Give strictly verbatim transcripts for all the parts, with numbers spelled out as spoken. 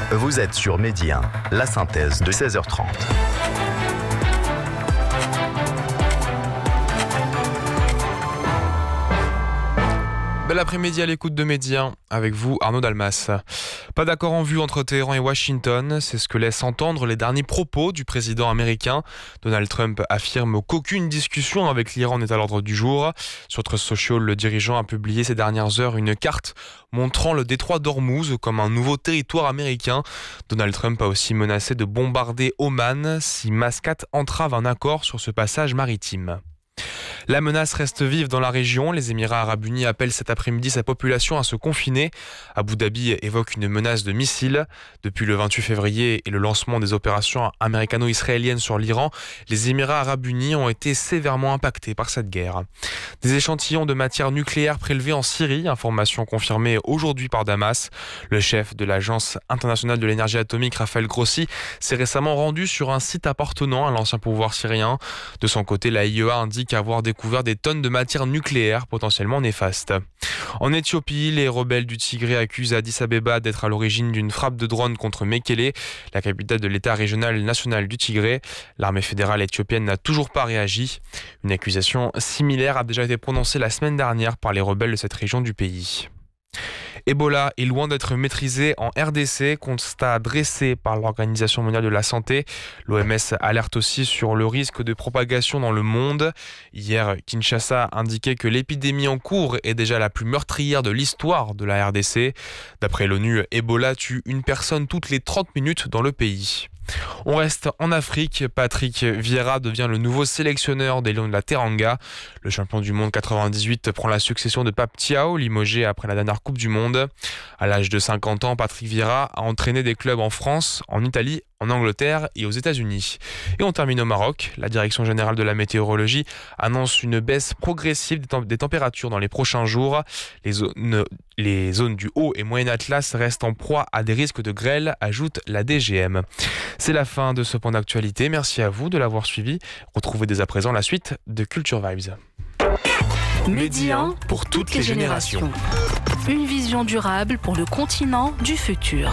Vous êtes sur Midi un, la synthèse de seize heures trente. Bel après-midi à l'écoute de Midi un, avec vous Arnaud Dalmas. Pas d'accord en vue entre Téhéran et Washington, c'est ce que laissent entendre les derniers propos du président américain. Donald Trump affirme qu'aucune discussion avec l'Iran n'est à l'ordre du jour. Sur Truth Social, le dirigeant a publié ces dernières heures une carte montrant le détroit d'Ormuz comme un nouveau territoire américain. Donald Trump a aussi menacé de bombarder Oman si Mascate entrave un accord sur ce passage maritime. La menace reste vive dans la région. Les Émirats arabes unis appellent cet après-midi sa population à se confiner. Abu Dhabi évoque une menace de missiles. Depuis le vingt-huit février et le lancement des opérations américano-israéliennes sur l'Iran, les Émirats arabes unis ont été sévèrement impactés par cette guerre. Des échantillons de matière nucléaire prélevés en Syrie, information confirmée aujourd'hui par Damas. Le chef de l'Agence internationale de l'énergie atomique, Rafael Grossi, s'est récemment rendu sur un site appartenant à l'ancien pouvoir syrien. De son côté, la I E A indique avoir découvert des tonnes de matière nucléaire potentiellement néfaste. En Éthiopie, les rebelles du Tigré accusent Addis Abeba d'être à l'origine d'une frappe de drone contre Mekele, la capitale de l'État régional national du Tigré. L'armée fédérale éthiopienne n'a toujours pas réagi. Une accusation similaire a déjà été prononcée la semaine dernière par les rebelles de cette région du pays. Ebola est loin d'être maîtrisé en R D C, constat dressé par l'Organisation mondiale de la santé. L'O M S alerte aussi sur le risque de propagation dans le monde. Hier, Kinshasa indiquait que l'épidémie en cours est déjà la plus meurtrière de l'histoire de la R D C. D'après l'ONU, Ebola tue une personne toutes les trente minutes dans le pays. On reste en Afrique. Patrick Vieira devient le nouveau sélectionneur des Lions de la Teranga. Le champion du monde quatre-vingt-dix-huit prend la succession de Pape Thiaw, limogé après la dernière Coupe du Monde. À l'âge de cinquante ans, Patrick Vieira a entraîné des clubs en France, en Italie, en Angleterre et aux États-Unis. Et on termine au Maroc. La Direction générale de la météorologie annonce une baisse progressive des, tem- des températures dans les prochains jours. Les zones, les zones du Haut et Moyen Atlas restent en proie à des risques de grêle, ajoute la D G M. C'est la fin de ce point d'actualité. Merci à vous de l'avoir suivi. Retrouvez dès à présent la suite de Culture Vibes. Midi un pour toutes les générations. Une vision durable pour le continent du futur.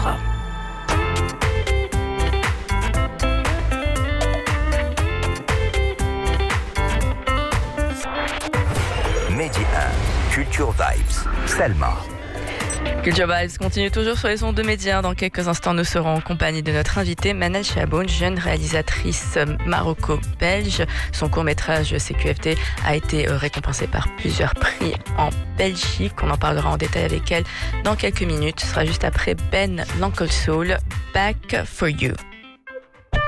Midi un, Culture Vibes, Selma. Culture Vibes continue toujours sur les ondes de Midi un. Dans quelques instants, nous serons en compagnie de notre invitée Manal Chaboun, jeune réalisatrice maroco-belge. Son court-métrage C Q F T a été récompensé par plusieurs prix en Belgique. On en parlera en détail avec elle dans quelques minutes. Ce sera juste après Ben l'Uncle Soul, Back for You.